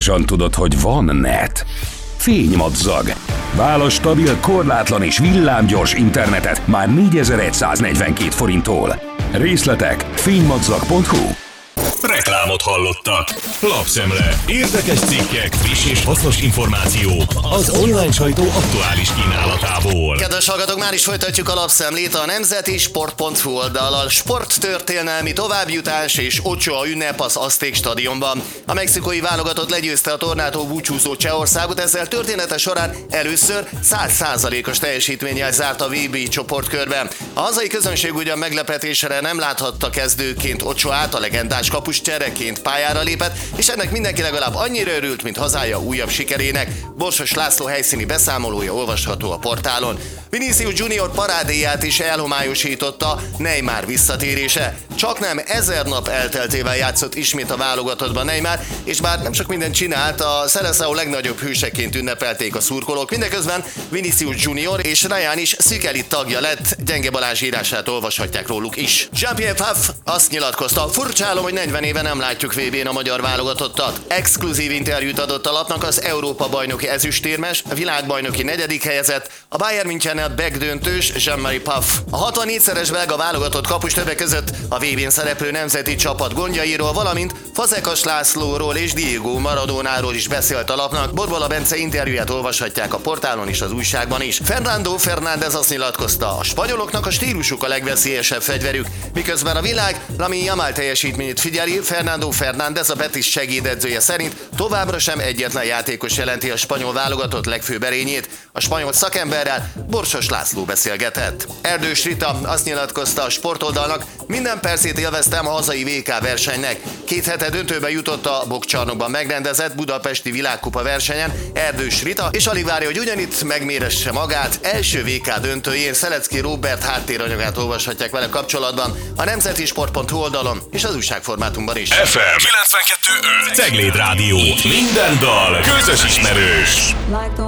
Pontosan tudod, hogy van net. Fénymadzag. Válasz stabil, korlátlan és villámgyors internetet már 4142 forinttól. Részletek fénymadzag.hu. Reklámot hallottak. Lapszemle. Érdekes cikkek, friss és hasznos információk az online sajtó aktuális kínálatából. Kedves hallgatók, már is folytatjuk a lapszemlét a nemzeti sport.hu oldallal. Sporttörténelmi továbbjutás és Ochoa ünnep az Azték stadionban. A mexikói válogatott legyőzte a tornától búcsúzó Csehországot, ezzel története során először 100%-os teljesítménnyel zárt a VB csoportkörben. A hazai közönség ugyan meglepetésre nem láthatta kezdőként Ochoát, a legendás kapus csereként pályára lépett, és ennek mindenki legalább annyira örült, mint hazája újabb sikerének. Borsos László helyszíni beszámolója olvasható a portálon. Vinicius Junior parádéját is elhomályosította Neymar visszatérése. Csaknem 1000 nap elteltével játszott ismét a válogatottban Neymar, és bár nem sok mindent csinált, a Seleção legnagyobb hőseként ünnepelték a szurkolók. Mindeközben Vinicius Junior és Ryan is szűkelit tagja lett, Gyenge Balázs írását olvashatják róluk is. Jean-Pierre Pfaff azt nyilatkozta, furcsálom, hogy 40 éve nem látjuk VB-n a magyar válogatottat. Exkluzív interjút adott a lapnak az Európa-bajnoki ezüstérmes, a világbajnoki 4. helyezett, a Bayern Münchennel backdöntős Jean-Marie Pfaff. A 64-szeres belga válogatott kapus többek között a VB-n szereplő nemzeti csapat gondjairól, valamint Fazekas Lászlóról és Diego Maradónáról is beszélt a lapnak. Borbola Bence interjúját olvashatják a portálon és az újságban is. Fernando Fernández azt nyilatkozta, a spanyoloknak a stílusuk a legveszélyesebb fegyverük, miközben a világ Lamine Yamal teljesítményét figyeli. Fernando Fernández, a Betis segédedzője szerint továbbra sem egyetlen játékos jelenti a spanyol válogatott legfőbb erényét. A spanyol szakemberrel Borsos László beszélgetett. Erdős Rita azt nyilatkozta a sportoldalnak, minden percét élveztem a hazai VK versenynek. 2 hete döntőbe jutott a boxcsarnokban megrendezett budapesti világkupa versenyen Erdős Rita, és alig várja, hogy ugyanitt megméresse magát. Első VK döntőjén Szelecki Róbert háttéranyagát olvashatják vele kapcsolatban a nemzeti sport.hu oldalon és az újságformátumban is. FM 92.5 Cegléd Rádió. Minden dal közös ismerős.